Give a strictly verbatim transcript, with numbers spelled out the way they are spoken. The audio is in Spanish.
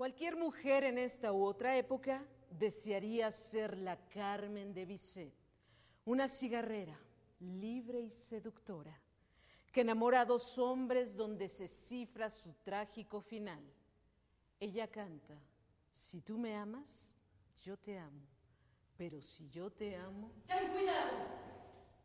Cualquier mujer en esta u otra época desearía ser la Carmen de Bizet, una cigarrera libre y seductora que enamora a dos hombres donde se cifra su trágico final. Ella canta: si tú me amas, yo te amo, pero si yo te amo... ¡Ten cuidado!